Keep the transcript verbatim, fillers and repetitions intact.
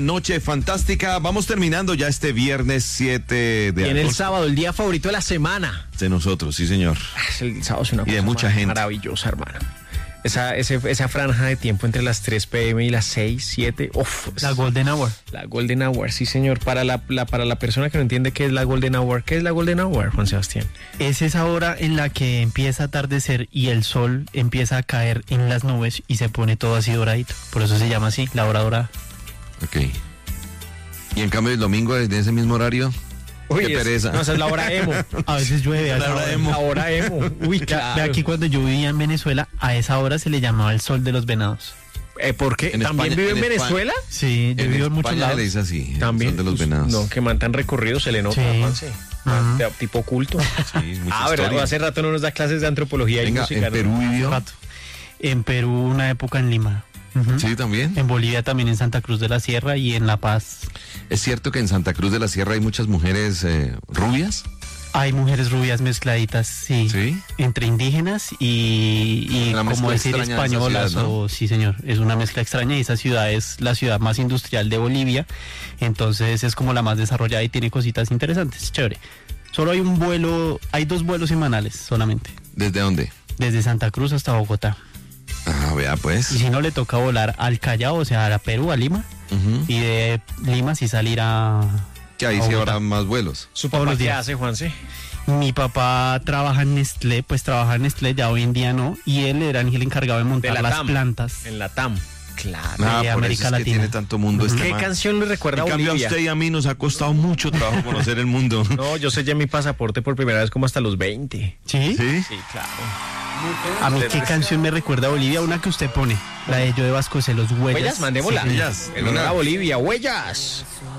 Noche fantástica, vamos terminando ya este viernes siete de Y en el agosto. sábado, el día favorito de la semana. De nosotros, sí señor. El sábado es una Y de cosa mucha mar- gente. maravillosa, hermano. Esa, ese, esa franja de tiempo entre las tres pm y las seis, siete, uff. La Golden Hour. La Golden Hour, sí señor. Para la, la, para la persona que no entiende qué es la Golden Hour, ¿qué es la Golden Hour, Juan Sebastián? Es esa hora en la que empieza a atardecer y el sol empieza a caer en las nubes y se pone todo así doradito. Por eso se llama así, la hora dorada. Ok. Y en cambio el domingo, desde ese mismo horario, Uy, qué es- pereza. No, esa es la hora emo. A veces llueve. A La esa hora hora. emo. La hora emo. Uy, claro. Ve aquí cuando yo vivía en Venezuela, a esa hora se le llamaba el sol de los venados. Eh, ¿Por qué? En ¿También España- vive en, en España- Venezuela? Sí, yo en vivo en muchos España lados. le dice así, También. son de los Pues, venados. No, que man tan recorrido se le nota, Sí. Juanse. Ajá. De- Tipo culto. Sí, mucha Ah, ¿verdad? historia. Hace rato no nos da clases de antropología y Venga, música. en ¿no? Perú vivió. Rato. En Perú una época en Lima. Ujú. Sí, también. En Bolivia también, en Santa Cruz de la Sierra y en La Paz. Es cierto que en Santa Cruz de la Sierra hay muchas mujeres eh, rubias. Hay mujeres rubias mezcladitas, sí. Sí. Entre indígenas y, y Una como mezcla decir extraña de esa españolas. ciudad, ¿no? O, sí, señor. Es una mezcla extraña y esa ciudad es la ciudad más industrial de Bolivia. Entonces es como la más desarrollada y tiene cositas interesantes. Chévere. Solo hay un vuelo, hay dos vuelos semanales solamente. ¿Desde dónde? Desde Santa Cruz hasta Bogotá. Ah, vea Y pues. si no, le toca volar al Callao, o sea, a Perú, a Lima. Ujú. Y de Lima sí salir a... Que ahí a sí Bogotá. habrá más vuelos. ¿Su todos papá los qué días. hace, Juanse? Mi papá trabaja en Nestlé, pues trabaja en Nestlé, ya hoy en día no. Y él era el encargado de De montar la las TAM. plantas. En la T A M. Claro. Ah, de por América eso es que Latina. tiene tanto mundo este ¿Qué man. canción le recuerda En a cambio a Bolivia? usted y a mí nos ha costado mucho trabajo conocer el mundo. No, yo sellé mi pasaporte por primera vez como hasta los veinte. ¿Sí? ¿Sí? Sí, claro. A mí, ¿qué canción me recuerda a Bolivia? Una que usted pone, la de Joe Vasconcelos, Huellas. Huellas, mandémosla. Sí, Huellas. En honor a Bolivia, huellas.